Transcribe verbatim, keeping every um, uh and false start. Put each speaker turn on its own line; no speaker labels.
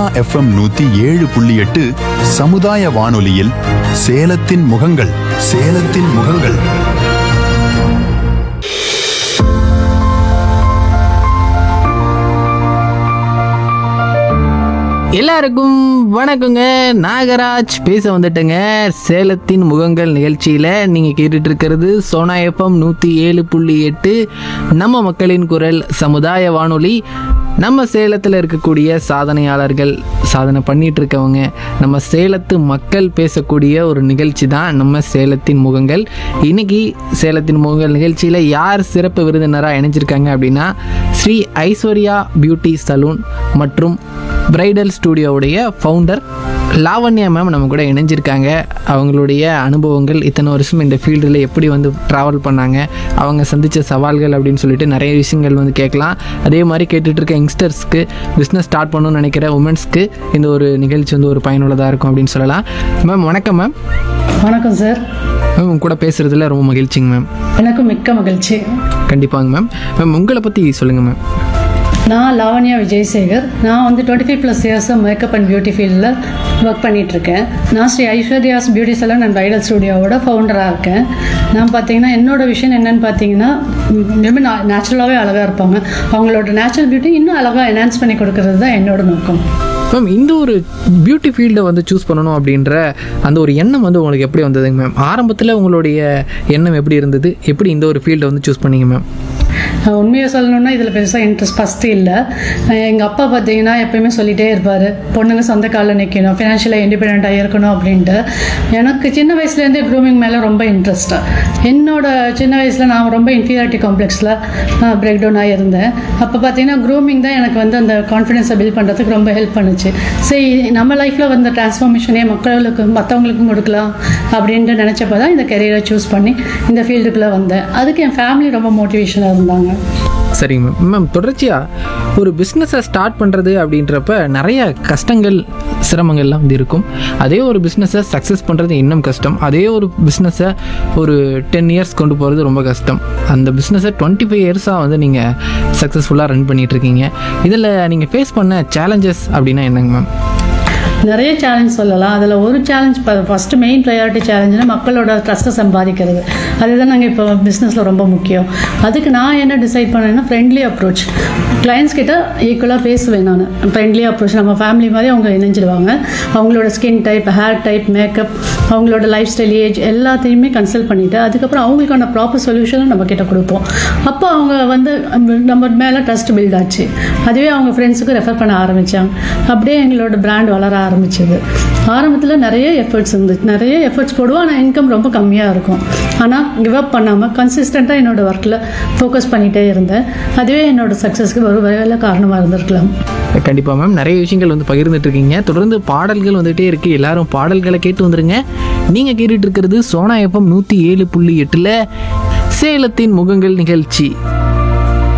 FM நூத்தி ஏழு புள்ளி எட்டு சமுதாய வானொலியில் சேலத்தின் முகங்கள் சேலத்தின் முகங்கள்.
எல்லாருக்கும் வணக்கங்க. நாகராஜ் பேச வந்துட்டேங்க. சேலத்தின் முகங்கள் நிகழ்ச்சியில் நீங்கள் கேட்டுட்டு இருக்கிறது சோனா எஃப்எம் நூற்றி ஏழு புள்ளி எட்டு நம்ம மக்களின் குரல் சமுதாய வானொலி. நம்ம சேலத்தில் இருக்கக்கூடிய சாதனையாளர்கள், சாதனை பண்ணிட்டு இருக்கவங்க, நம்ம சேலத்து மக்கள் பேசக்கூடிய ஒரு நிகழ்ச்சி தான் நம்ம சேலத்தின் முகங்கள். இன்னைக்கு சேலத்தின் முகங்கள் நிகழ்ச்சியில் யார் சிறப்பு விருந்தினராக இணைஞ்சிருக்காங்க அப்படின்னா, ஸ்ரீ ஐஸ்வர்யா பியூட்டி சலூன் மற்றும் பிரைடல் ஸ்டூடியோவுடைய ஃபவுண்டர் லாவண்யா மேம் நம்ம கூட இணைஞ்சிருக்காங்க. அவங்களுடைய அனுபவங்கள், இத்தனை வருஷம் இந்த ஃபீல்டில் எப்படி வந்து ட்ராவல் பண்ணாங்க, அவங்க சந்தித்த சவால்கள் அப்படின்னு சொல்லிட்டு நிறைய விஷயங்கள் வந்து கேட்கலாம். அதே மாதிரி கேட்டுட்டு இருக்க யங்ஸ்டர்ஸ்க்கு, பிஸ்னஸ் ஸ்டார்ட் பண்ணணும்னு நினைக்கிற உமன்ஸ்க்கு இந்த ஒரு நிகழ்ச்சி வந்து ஒரு பயனுள்ளதாக இருக்கும் அப்படின்னு சொல்லலாம். மேம் வணக்கம். மேம்
வணக்கம் சார்.
மேம் உங்க கூட பேசுகிறதுல ரொம்ப மகிழ்ச்சிங்க மேம்.
எனக்கும் மிக்க மகிழ்ச்சி.
கண்டிப்பாங்க மேம். மேம் உங்களை பற்றி சொல்லுங்கள் மேம்.
நான் லாவண்யா விஜயசேகர். நான் வந்து டுவெண்ட்டி ஃபைவ் ப்ளஸ் இயர்ஸாக மேக்கப் அண்ட் பியூட்டி ஃபீல்டில் ஒர்க் பண்ணிகிட்ருக்கேன். நான் Sri Aishwarya's beauty salon and bridal ஸ்டூடியோவோட ஃபவுண்டராக இருக்கேன். நான் பார்த்தீங்கன்னா என்னோட விஷயம் என்னென்னு பார்த்தீங்கன்னா, ரொம்ப நேச்சுரலாகவே அழகாக இருப்பாங்க. அவங்களோட நேச்சுரல் பியூட்டி இன்னும் அழகாக என்ஹான்ஸ் பண்ணி கொடுக்கறது தான் என்னோட நோக்கம்.
மேம் இந்த ஒரு பியூட்டி ஃபீல்டை வந்து சூஸ் பண்ணணும் அப்படின்ற அந்த ஒரு எண்ணம் வந்து உங்களுக்கு எப்படி வந்ததுங்க மேம்? ஆரம்பத்தில் உங்களுடைய எண்ணம் எப்படி இருந்தது? எப்படி இந்த ஒரு ஃபீல்டை வந்து சூஸ் பண்ணிங்க மேம்?
உண்மையாக சொல்லணுன்னா இதில் பெருசாக இன்ட்ரெஸ்ட் ஃபஸ்ட்டு இல்லை. எங்கள் அப்பா பார்த்தீங்கன்னா எப்போயுமே சொல்லிகிட்டே இருப்பார், பொண்ணுங்க சொந்த காலில் நிற்கணும், ஃபினான்ஷியலாக இண்டிபெண்ட்டாக இருக்கணும் அப்படின்ட்டு. எனக்கு சின்ன வயசுலேருந்தே க்ரூமிங் மேலே ரொம்ப இன்ட்ரெஸ்ட்டு. என்னோட சின்ன வயசில் நான் ரொம்ப இன்ஃபீரியாரிட்டி காம்ப்ளெக்ஸில் பிரேக் டவுனாக இருந்தேன். அப்போ பார்த்தீங்கன்னா க்ரூமிங் தான் எனக்கு வந்து அந்த கான்ஃபிடென்ஸை பில்ட் பண்ணுறதுக்கு ரொம்ப ஹெல்ப் பண்ணுச்சு. சரி, நம்ம லைஃப்பில் வந்த டிரான்ஸ்ஃபார்மேஷனே மக்களுக்கு மற்றவங்களுக்கும் கொடுக்கலாம் அப்படின்ட்டு நினச்சப்போ தான் இந்த கெரியரை சூஸ் பண்ணி இந்த ஃபீல்டுக்குள்ளே வந்தேன். அதுக்கு என் ஃபேமிலி ரொம்ப மோட்டிவேஷனாக இருந்தாங்க.
சரிங்க மேம். மேம் தொடர்ச்சியாக ஒரு பிஸ்னஸை ஸ்டார்ட் பண்ணுறது அப்படின்றப்ப நிறைய கஷ்டங்கள், சிரமங்கள்லாம் வந்து இருக்கும். அதே ஒரு பிஸ்னஸை சக்ஸஸ் பண்ணுறது இன்னும் கஷ்டம். அதே ஒரு பிஸ்னஸை ஒரு டென் இயர்ஸ் கொண்டு போகிறது ரொம்ப கஷ்டம். அந்த பிஸ்னஸை டுவெண்ட்டி ஃபைவ் இயர்ஸாக வந்து நீங்கள் சக்ஸஸ்ஃபுல்லாக ரன் பண்ணிகிட்ருக்கீங்க. இதில் நீங்கள் ஃபேஸ் பண்ண சேலஞ்சஸ் அப்படின்னா என்னங்க மேம்?
நிறைய சேலஞ்ச் சொல்லலாம். அதில் ஒரு சேலஞ்ச், ஃபஸ்ட்டு மெயின் ப்ரையாரிட்டி சேலஞ்சுனா மக்களோட ட்ரஸ்ட்டை சம்பாதிக்கிறது. அதுதான் நாங்கள் இப்போ பிஸ்னஸில் ரொம்ப முக்கியம். அதுக்கு நான் என்ன டிசைட் பண்ணேன்னா, ஃப்ரெண்ட்லி அப்ரோச். கிளைண்ட்ஸ் கிட்ட ஈக்குவலாக பேசுவேன் நான். ஃப்ரெண்ட்லி அப்ரோச், நம்ம ஃபேமிலி மாதிரி அவங்க இணைஞ்சிடுவாங்க. அவங்களோட skin type, hair type, makeup, அவங்களோட லைஃப் ஸ்டைல், ஏஜ் எல்லாத்தையுமே கன்சல்ட் பண்ணிவிட்டு அதுக்கப்புறம் அவங்களுக்கான ப்ராப்பர் சொல்யூஷனும் நம்ம கிட்ட கொடுப்போம். அப்போ அவங்க வந்து நம்ம மேலே ட்ரஸ்ட் பில்ட் ஆச்சு. அதுவே அவங்க ஃப்ரெண்ட்ஸுக்கு ரெஃபர் பண்ண ஆரம்பித்தாங்க. அப்படியே எங்களோட பிராண்ட் வளர ஆரம்பிச்சது. ஆரம்பத்தில் நிறைய எஃபர்ட்ஸ் இருந்துச்சு, நிறைய எஃபர்ட்ஸ் போடுவோம். ஆனால் இன்கம் ரொம்ப கம்மியாக இருக்கும். ஆனால் கிவ் அப் பண்ணாமல் கன்சிஸ்டண்ட்டாக என்னோடய ஒர்க்கில் ஃபோக்கஸ் பண்ணிகிட்டே இருந்தேன். அதுவே என்னோட சக்ஸஸ்க்கு ஒரு வேலை காரணமாக இருந்திருக்கலாம்.
கண்டிப்பாக மேம். நிறைய விஷயங்கள் வந்து பகிர்ந்துட்டு இருக்கீங்க. தொடர்ந்து பாடல்கள் வந்துகிட்டே இருக்குது. எல்லாரும் பாடல்களை கேட்டு வந்துருங்க. நீங்கள் கேட்டுட்டு இருக்கிறது சோனா எஃப்எம் நூற்றி ஏழு புள்ளி எட்டில் சேலத்தின் முகங்கள் நிகழ்ச்சி.